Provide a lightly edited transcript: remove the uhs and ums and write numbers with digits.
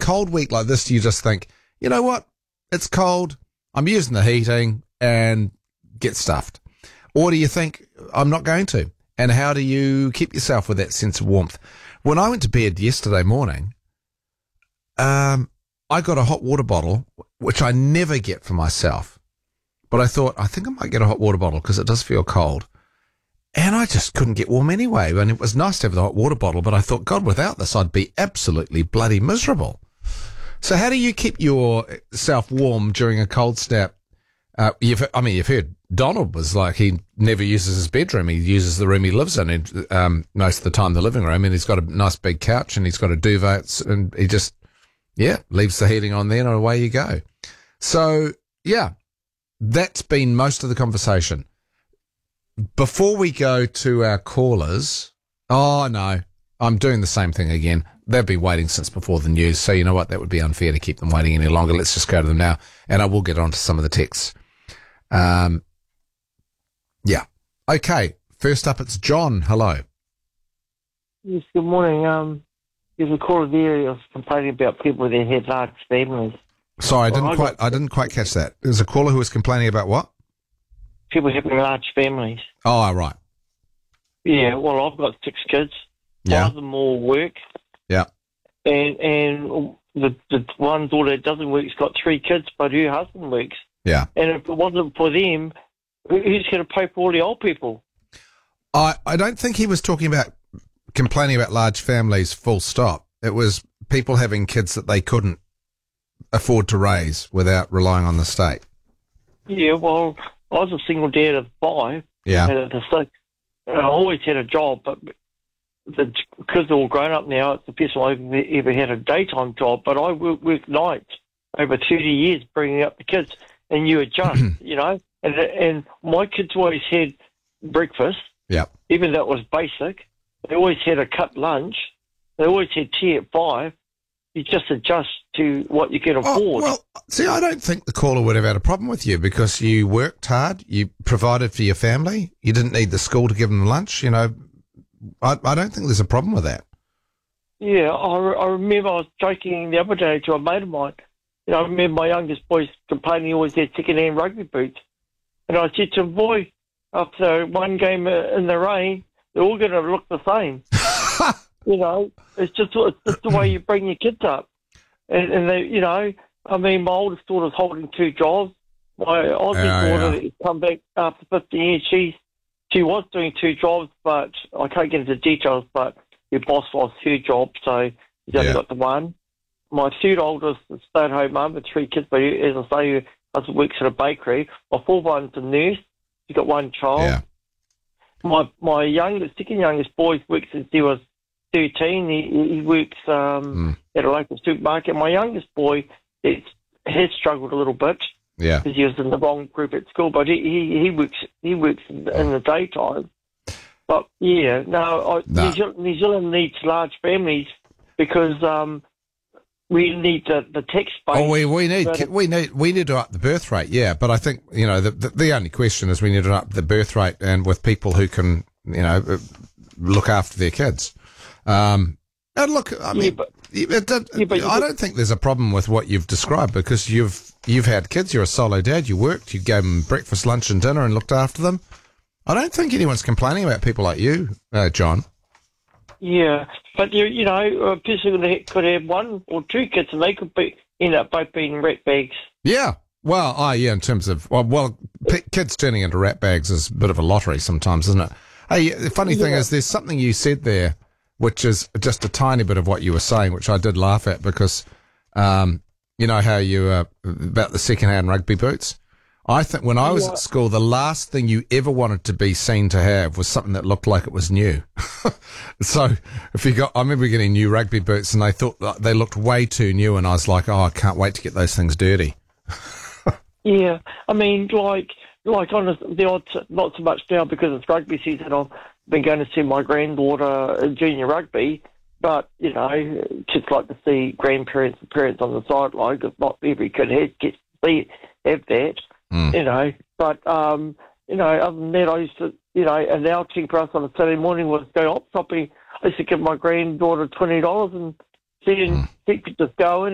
cold week like this, do you just think, you know what? It's cold. I'm using the heating and get stuffed. Or do you think, I'm not going to? And how do you keep yourself with that sense of warmth? When I went to bed yesterday morning, I got a hot water bottle, which I never get for myself. But I thought, I think I might get a hot water bottle because it does feel cold. And I just couldn't get warm anyway. And it was nice to have the hot water bottle, but I thought, God, without this, I'd be absolutely bloody miserable. So how do you keep yourself warm during a cold snap? You've heard Donald was like, he never uses his bedroom. He uses the room he lives in, and, most of the time the living room. And he's got a nice big couch and he's got a duvet, and he just, leaves the heating on there and away you go. So, that's been most of the conversation. Before we go to our callers, oh no, I'm doing the same thing again. They've been waiting since before the news, so you know what? That would be unfair to keep them waiting any longer. Let's just go to them now, and I will get on to some of the texts. Okay, first up it's John. Hello. Yes, good morning. There's a caller there who was complaining about people that had large families. Sorry, I didn't quite catch that. There's a caller who was complaining about what? People having large families. Oh, right. Yeah, well, I've got 6 kids. Yeah. 5 of them all work. Yeah. And the one daughter that doesn't work has got 3 kids, but her husband works. Yeah. And if it wasn't for them, who's going to pay for all the old people? I don't think he was talking about complaining about large families, full stop. It was people having kids that they couldn't afford to raise without relying on the state. Yeah, well, I was a single dad of 5. Yeah. And I always had a job, but the kids are all grown up now. It's the first time I've ever had a daytime job, but I worked nights over 30 years bringing up the kids, and you adjust, you know. And my kids always had breakfast, even though it was basic. They always had a cut lunch. They always had tea at 5. You just adjust to what you can afford. Well, see, I don't think the caller would have had a problem with you because you worked hard, you provided for your family, you didn't need the school to give them lunch, you know. I don't think there's a problem with that. Yeah, I remember I was joking the other day to a mate of mine. You know, I remember my youngest boy complaining he always had second-hand rugby boots. And I said to him, boy, after one game in the rain, they're all going to look the same. You know, it's just the way you bring your kids up. And they, you know, I mean, my oldest daughter's holding 2 jobs. My Aussie daughter has come back after 15 years. She was doing 2 jobs, but I can't get into details, but your boss lost her job, so he's only got the one. My 3rd oldest is a stay-at-home mum with 3 kids, but as I say, her husband works at a bakery. My 4th one's a nurse. She's got 1 child. Yeah. My second youngest boy works since he was 13. He works at a local supermarket. My youngest boy has struggled a little bit because he was in the wrong group at school, but he works in the daytime. But New Zealand needs large families because we need the tax base. Oh, we need to up the birth rate, but I think, you know, the only question is we need to up the birth rate and with people who can, you know, look after their kids. And look, I mean, I don't think there's a problem with what you've described because you've had kids, you're a solo dad, you worked, you gave them breakfast, lunch and dinner and looked after them. I don't think anyone's complaining about people like you, John. Yeah, but you know, a person could have 1 or 2 kids, and they could end up both being rat bags. Yeah, well, in terms of kids turning into rat bags is a bit of a lottery sometimes, isn't it? Hey, the funny thing is, there's something you said there, which is just a tiny bit of what you were saying, which I did laugh at because, you know how you about the second-hand rugby boots. I think when I was at school, the last thing you ever wanted to be seen to have was something that looked like it was new. So I remember getting new rugby boots and they thought they looked way too new and I was like, I can't wait to get those things dirty. Yeah, I mean, like on the odd, not so much now because it's rugby season. I've been going to see my granddaughter in junior rugby, but, you know, kids like to see grandparents and parents on the sideline because not every kid gets to have that. You know, but, you know, other than that, I used to, you know, an outing for us on a Saturday morning was go op shopping. I used to give my granddaughter $20 and she could just go in